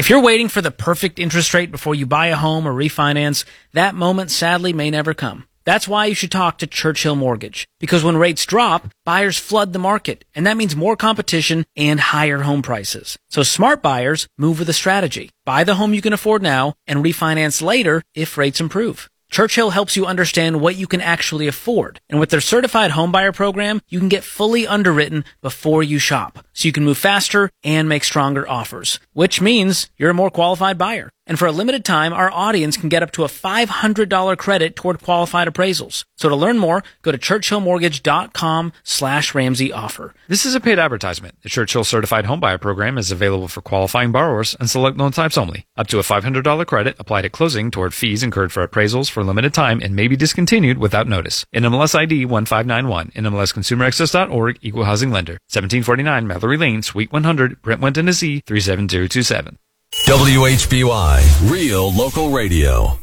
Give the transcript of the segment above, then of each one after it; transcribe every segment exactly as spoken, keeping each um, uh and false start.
If you're waiting for the perfect interest rate before you buy a home or refinance, that moment sadly may never come. That's why you should talk to Churchill Mortgage. Because when rates drop, buyers flood the market, and that means more competition and higher home prices. So smart buyers move with a strategy. Buy the home you can afford now and refinance later if rates improve. Churchill helps you understand what you can actually afford. And with their certified homebuyer program, you can get fully underwritten before you shop. So you can move faster and make stronger offers, which means you're a more qualified buyer. And for a limited time, our audience can get up to a five hundred dollars credit toward qualified appraisals. So to learn more, go to churchillmortgage.com slash Ramsey offer. This is a paid advertisement. The Churchill Certified Homebuyer Program is available for qualifying borrowers and select loan types only. Up to a five hundred dollars credit applied at closing toward fees incurred for appraisals for a limited time and may be discontinued without notice. N M L S I D one five nine one, N M L S consumer access dot org, Equal Housing Lender. seventeen forty-nine Mallory Lane, Suite one hundred, Brentwood, Tennessee, three seven zero two seven. W H B Y, Real Local Radio.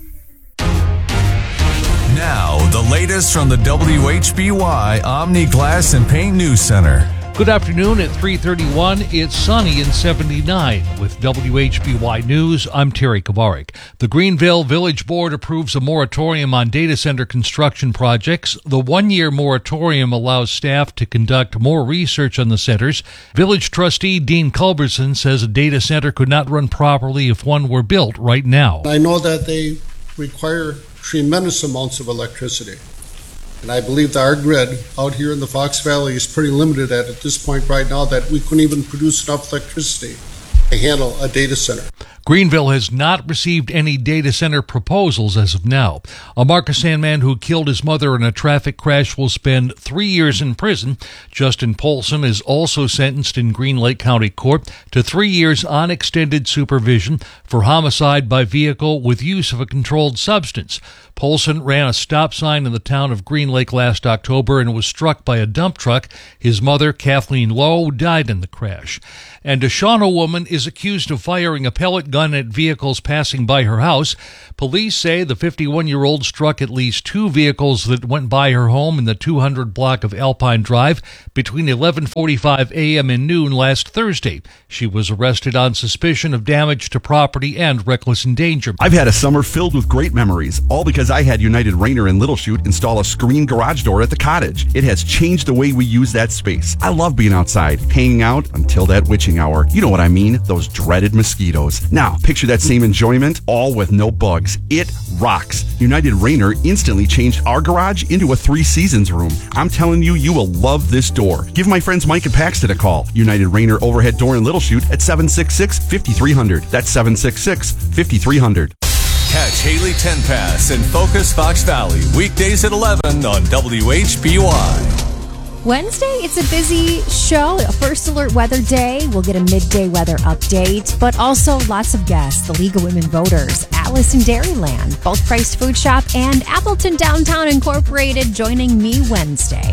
Now, the latest from the W H B Y Omni Glass and Paint News Center. Good afternoon at three thirty-one. It's sunny and seventy-nine. With W H B Y News, I'm Terry Kabarik. The Greenville Village Board approves a moratorium on data center construction projects. The one-year moratorium allows staff to conduct more research on the centers. Village trustee Dean Culberson says a data center could not run properly if one were built right now. I know that they require tremendous amounts of electricity. And I believe that our grid out here in the Fox Valley is pretty limited at, at this point right now that we couldn't even produce enough electricity to handle a data center. Greenville has not received any data center proposals as of now. A Marcassan man who killed his mother in a traffic crash will spend three years in prison. Justin Polson is also sentenced in Green Lake County Court to three years on extended supervision for homicide by vehicle with use of a controlled substance. Polson ran a stop sign in the town of Green Lake last October and was struck by a dump truck. His mother, Kathleen Lowe, died in the crash. And a Shawano woman is accused of firing a pellet gun at vehicles passing by her house. Police say the fifty-one-year-old struck at least two vehicles that went by her home in the two hundred block of Alpine Drive between eleven forty-five a.m. and noon last Thursday. She was arrested on suspicion of damage to property and reckless endangerment. I've had a summer filled with great memories, all because I had United Rayner in Little Chute install a screen garage door at the cottage. It has changed the way we use that space. I love being outside, hanging out until that witching hour. You know what I mean, those dreaded mosquitoes. Now, picture that same enjoyment, all with no bugs. It rocks. United Rayner instantly changed our garage into a Three Seasons room. I'm telling you, you will love this door. Give my friends Mike and Paxton a call. United Rayner overhead door in Little Chute at seven six six, five three zero zero. That's seven six six, five three zero zero. Catch Haley Tenpass in Focus Fox Valley, weekdays at eleven on W H B Y. Wednesday, it's a busy show. A First Alert Weather Day. We'll get a midday weather update, but also lots of guests. The League of Women Voters, Alice in Dairyland, Both Priced Food Shop, and Appleton Downtown Incorporated joining me Wednesday.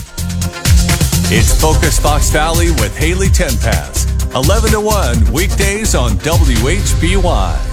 It's Focus Fox Valley with Haley Tenpass, eleven to one, weekdays on W H B Y.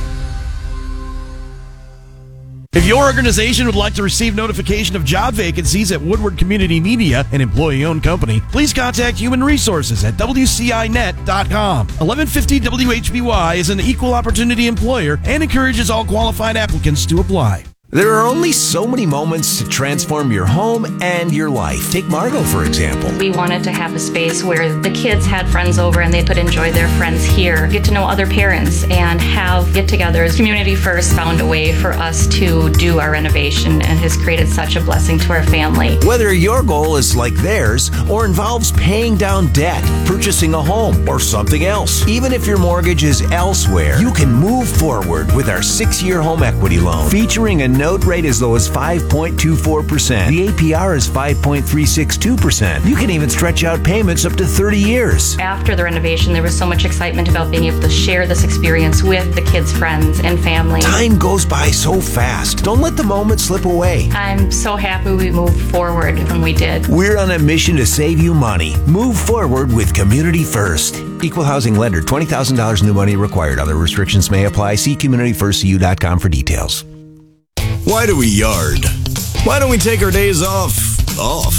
If your organization would like to receive notification of job vacancies at Woodward Community Media, an employee-owned company, please contact Human Resources at W C I net dot com. eleven fifty W H B Y is an equal opportunity employer and encourages all qualified applicants to apply. There are only so many moments to transform your home and your life. Take Margot, for example. We wanted to have a space where the kids had friends over and they could enjoy their friends here, get to know other parents, and have get-togethers. Community First found a way for us to do our renovation and has created such a blessing to our family. Whether your goal is like theirs or involves paying down debt, purchasing a home, or something else, even if your mortgage is elsewhere, you can move forward with our six-year home equity loan, featuring a note rate as low as five point two four percent. The A P R is five point three six two percent. You can even stretch out payments up to thirty years. After the renovation, there was so much excitement about being able to share this experience with the kids' friends and family. Time goes by so fast. Don't let the moment slip away. I'm so happy we moved forward when we did. We're on a mission to save you money. Move forward with Community First. Equal housing lender, twenty thousand dollars new money required. Other restrictions may apply. See community first c u dot com for details. Why do we yard? Why don't we take our days off? Off.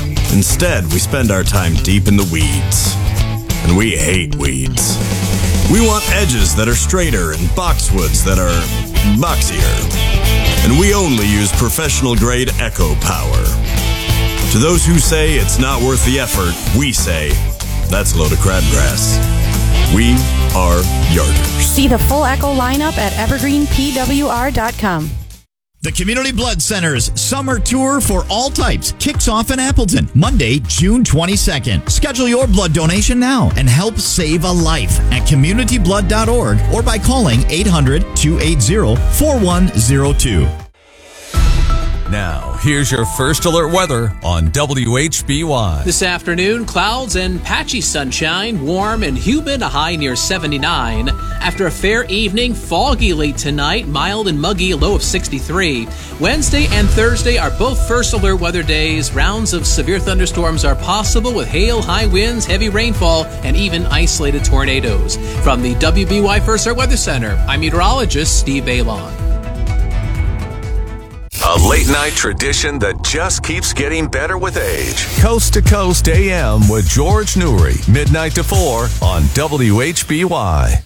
Instead, we spend our time deep in the weeds. And we hate weeds. We want edges that are straighter and boxwoods that are boxier. And we only use professional grade Echo Power. To those who say it's not worth the effort, we say that's a load of crabgrass. We are Yarders. See the full Echo lineup at evergreen p w r dot com. The Community Blood Center's Summer Tour for All Types kicks off in Appleton Monday, June twenty-second. Schedule your blood donation now and help save a life at community blood dot org or by calling eight hundred, two eight zero, four one zero two. Now, here's your first alert weather on W H B Y. This afternoon, clouds and patchy sunshine, warm and humid, a high near seventy-nine. After a fair evening, foggy late tonight, mild and muggy, a low of sixty-three. Wednesday and Thursday are both first alert weather days. Rounds of severe thunderstorms are possible with hail, high winds, heavy rainfall, and even isolated tornadoes. From the W B Y First Alert Weather Center, I'm meteorologist Steve Bailon. A late-night tradition that just keeps getting better with age. Coast to Coast A M with George Newry, midnight to four on W H B Y.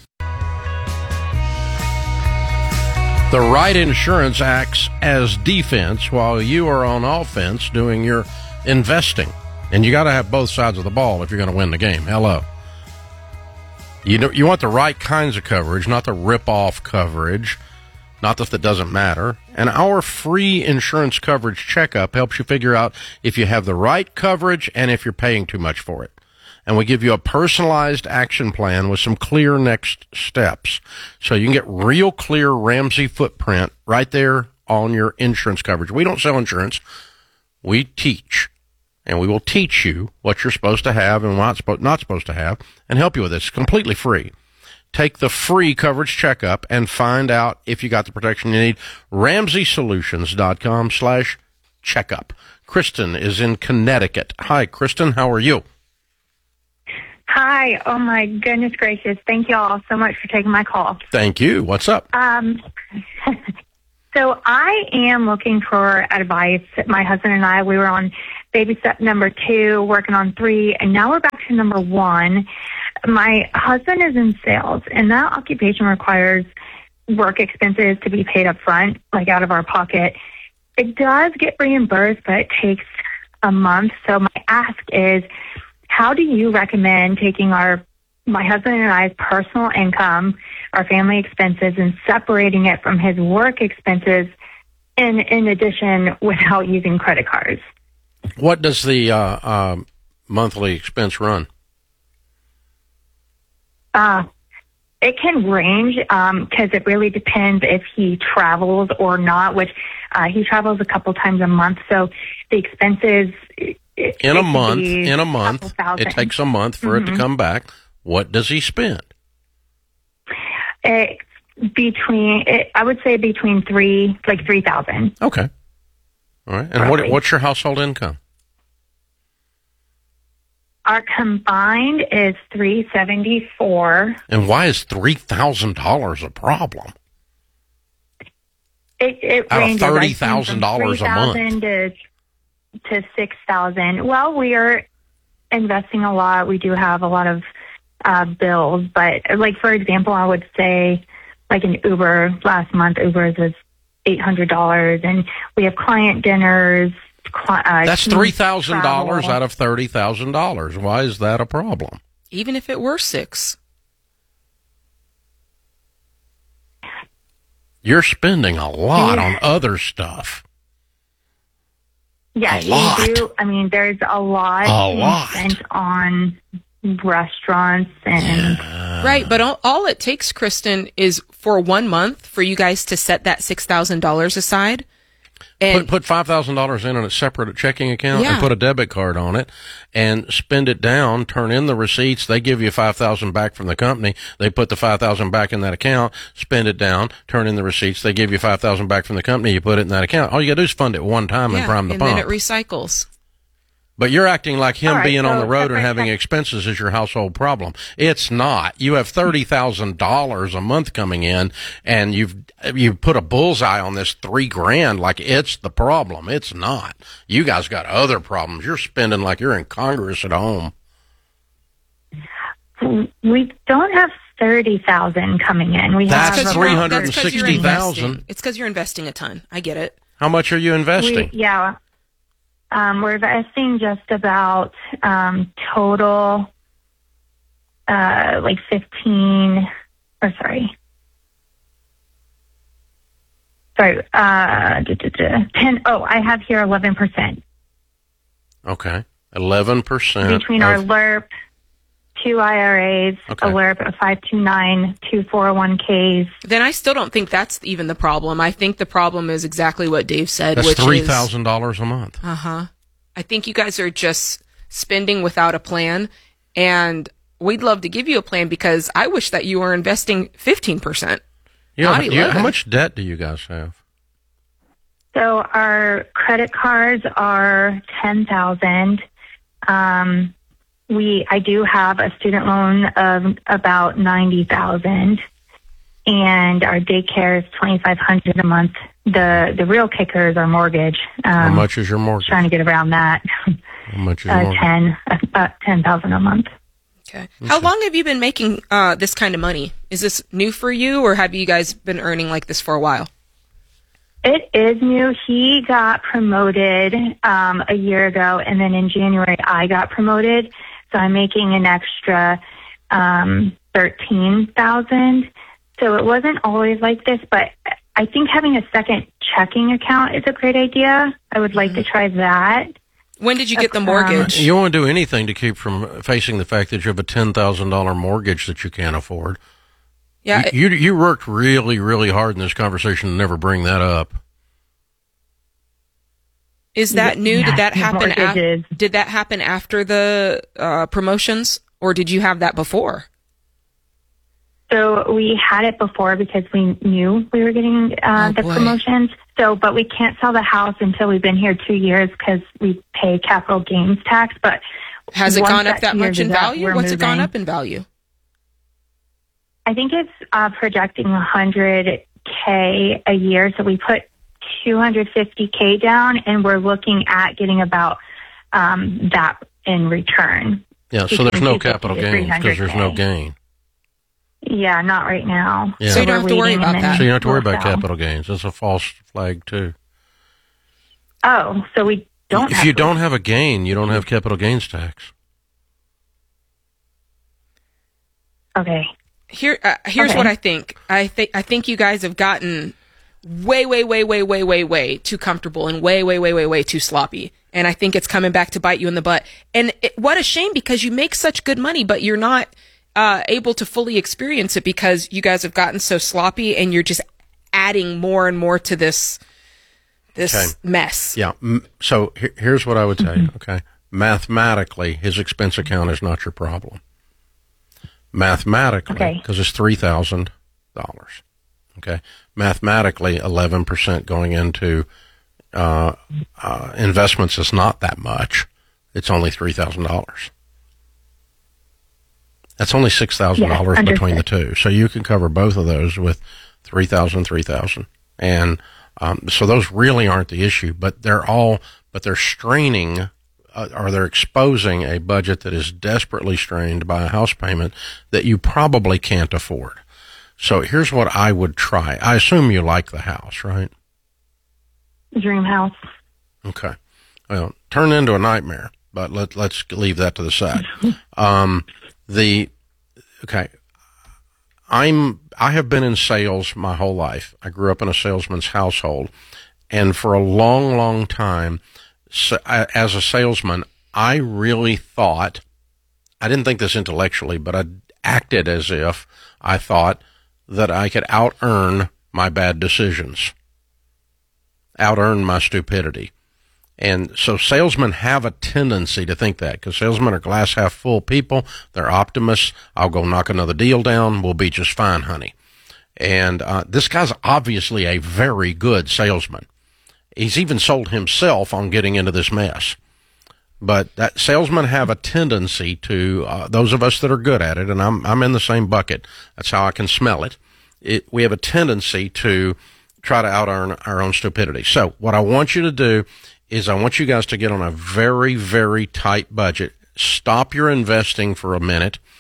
The right insurance acts as defense while you are on offense doing your investing. And you got to have both sides of the ball if you're going to win the game. Hello. You know, you want the right kinds of coverage, not the rip-off coverage. Not that that doesn't matter. And our free insurance coverage checkup helps you figure out if you have the right coverage and if you're paying too much for it. And we give you a personalized action plan with some clear next steps. So you can get real clear Ramsey footprint right there on your insurance coverage. We don't sell insurance. We teach. And we will teach you what you're supposed to have and what you're not supposed to have and help you with it. It's completely free. Take the free coverage checkup and find out if you got the protection you need. Ramsey Solutions dot com slash checkup. Kristen is in Connecticut. Hi, Kristen. How are you? Hi. Oh, my goodness gracious. Thank you all so much for taking my call. Thank you. What's up? Um, so I am looking for advice. My husband and I, we were on baby step number two, working on three, and now we're back to number one. My husband is in sales, and that occupation requires work expenses to be paid up front, like out of our pocket. It does get reimbursed, but it takes a month. So my ask is, how do you recommend taking our, my husband and I's personal income, our family expenses, and separating it from his work expenses in, in addition without using credit cards? What does the uh, uh, monthly expense run? Uh, it can range because um, it really depends if he travels or not, which uh, he travels a couple times a month. So the expenses... It, in a month, in a month, it takes a month for mm-hmm. it to come back. What does he spend? It, between, it, I would say between three, like three thousand. Okay. All right. And what, what's your household income? Our combined is three seventy four. And why is three thousand dollars a problem? It, it Out ranges of thirty thousand dollars a month to to six thousand. Well, we are investing a lot. We do have a lot of uh, bills, but like for example, I would say like an Uber last month. Uber's was eight hundred dollars, and we have client dinners. Uh, That's three thousand dollars out of thirty thousand dollars. Why is that a problem? Even if it were six. You're spending a lot yeah. on other stuff. Yeah, a lot. you do. I mean, there's a lot, a lot. spent on restaurants and... Yeah. Right, but all, all it takes, Kristen, is for one month for you guys to set that six thousand dollars aside. And put put five thousand dollars in on a separate checking account yeah. and put a debit card on it and spend it down, turn in the receipts. They give you five thousand dollars back from the company. They put the five thousand dollars back in that account, spend it down, turn in the receipts. They give you five thousand dollars back from the company. You put it in that account. All you got to do is fund it one time yeah, and prime the and pump. And then it recycles. But you're acting like him right, being so on the road and separate having check- expenses is your household problem. It's not. You have thirty thousand dollars a month coming in, and you've you've put a bullseye on this three grand like it's the problem. It's not. You guys got other problems. You're spending like you're in Congress at home. We don't have thirty thousand coming in. We That's have three hundred sixty thousand. It's because you're investing a ton. I get it. How much are you investing? We, yeah. Um, we're investing just about um, total, uh, like fifteen, or sorry. Sorry, uh, duh, duh, duh, ten, oh, I have here eleven percent. Okay, eleven percent. Between of, our L E R P, two I R As, okay. a L E R P, a five two nine, two four oh one Ks. Then I still don't think that's even the problem. I think the problem is exactly what Dave said, that's which three thousand dollars a month. Uh-huh. I think you guys are just spending without a plan, and we'd love to give you a plan because I wish that you were investing fifteen percent. Yeah, you, how much debt do you guys have? So our credit cards are ten thousand. Um, we I do have a student loan of about ninety thousand, and our daycare is twenty five hundred a month. The the real kicker is our mortgage. Um, how much is your mortgage? Trying to get around that. How much is uh, your mortgage? ten about ten thousand a month. Okay. How long have you been making uh, this kind of money? Is this new for you, or have you guys been earning like this for a while? It is new. He got promoted um, a year ago, and then in January I got promoted. So I'm making an extra um, thirteen thousand. So it wasn't always like this, but I think having a second checking account is a great idea. I would like mm-hmm. to try that. When did you get the mortgage? You won't do anything to keep from facing the fact that you have a ten thousand dollars mortgage that you can't afford. Yeah, you, you you worked really, really hard in this conversation to never bring that up. Is that new? Yeah, did that happen? Af- did that happen after the uh, promotions, or did you have that before? So we had it before because we knew we were getting uh, oh, the boy. promotions. So, but we can't sell the house until we've been here two years because we pay capital gains tax. But has it once gone up that two much years in is up, value? we're What's it gone moving. up in value? I think it's uh, projecting one hundred K a year. So we put two hundred fifty K down, and we're looking at getting about um, that in return. Yeah, so there's no capital gains because there's no gain. Yeah, not right now. Yeah. So you don't have to worry waiting, about and that. then So you don't have to worry we'll about sell. capital gains. That's a false flag, too. Oh, so we don't If have you to- don't have a gain, you don't have capital gains tax. Okay. Here, uh, here's Okay. what I think. I think I think you guys have gotten way, way, way, way, way, way, way too comfortable and way, way, way, way, way too sloppy. And I think it's coming back to bite you in the butt. And it, what a shame, because you make such good money, but you're not uh, able to fully experience it because you guys have gotten so sloppy, and you're just adding more and more to this this Okay. mess. Yeah. m- So he- here's what I would tell you. Okay. Mathematically, his expense account is not your problem. Mathematically, Okay. because it's three thousand dollars. Okay. Mathematically, eleven percent going into uh, uh, investments is not that much. It's only three thousand dollars. That's only six thousand Yes, dollars between the understood. two. So you can cover both of those with three thousand, three thousand. And um, so those really aren't the issue, but they're all, but they're straining uh, or they're exposing a budget that is desperately strained by a house payment that you probably can't afford. So here's what I would try. I assume you like the house, right? Dream house. Okay. Well, turned into a nightmare, but let, let's leave that to the side. Um, the, okay. I'm, I have been in sales my whole life. I grew up in a salesman's household. And for a long, long time, so, I, as a salesman, I really thought, I didn't think this intellectually, but I acted as if I thought that I could out-earn my bad decisions, out-earn my stupidity. And so salesmen have a tendency to think that, because salesmen are glass half full people. They're optimists. I'll go knock another deal down. We'll be just fine, honey. And uh, this guy's obviously a very good salesman. He's even sold himself on getting into this mess. But that salesmen have a tendency to, uh, those of us that are good at it, and I'm I'm in the same bucket. That's how I can smell it. It we have a tendency to try to out-earn our own stupidity. So what I want you to do is I want you guys to get on a very, very tight budget. Stop your investing for a minute.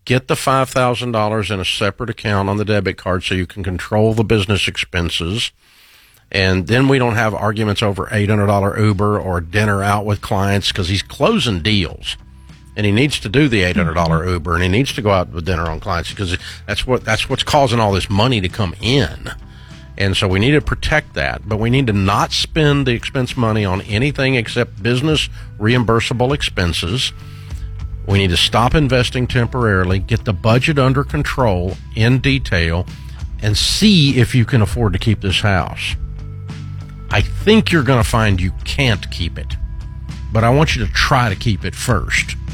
get the five thousand dollars in a separate account on the debit card so you can control the business expenses. And then we don't have arguments over eight hundred dollars Uber or dinner out with clients, because he's closing deals. And he needs to do the eight hundred dollars mm-hmm. Uber, and he needs to go out with dinner on clients, because that's what that's what's causing all this money to come in. And so we need to protect that, but we need to not spend the expense money on anything except business reimbursable expenses. We need to stop investing temporarily, get the budget under control in detail, and see if you can afford to keep this house. I think you're going to find you can't keep it, but I want you to try to keep it first.